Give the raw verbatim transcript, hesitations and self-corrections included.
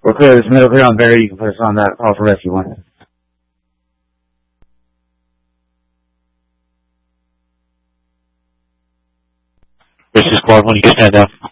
We're clear. This middle clear on Barry. You can put us on that call for rescue one. This is Squad one. You can stand down.